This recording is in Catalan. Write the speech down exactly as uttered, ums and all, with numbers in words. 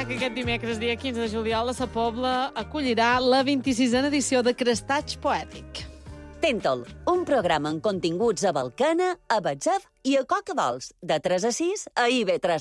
recordar que aquest dimecres, dia quinze de juliol, a Sa Pobla acollirà la vint-i-sisena edició de Crestatge Poètic. Tintol, un programa amb continguts a Balcana, a Batzef i a Coca Dols, de tres a sis a I V tres.